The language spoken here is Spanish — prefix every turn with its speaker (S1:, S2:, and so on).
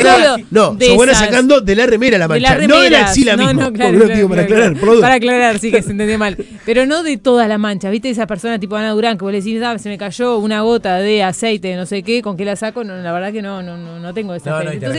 S1: solo
S2: No,
S1: de
S2: sos buena
S1: esas.
S2: sacando de la remera la
S1: De
S2: mancha,
S1: las
S2: no de la
S1: remeras.
S2: axila misma.
S1: No, claro,
S2: Porque digo, para aclarar, por la duda.
S1: para aclarar, sí, que se entendió mal. Pero no de todas las manchas, ¿viste? Esa persona tipo Ana Durán que vos le decís, se me cayó una gota de aceite, no sé qué, ¿con qué la saco? No, la verdad que no tengo esa
S3: No,
S1: fe.
S3: no, y te
S1: Entonces,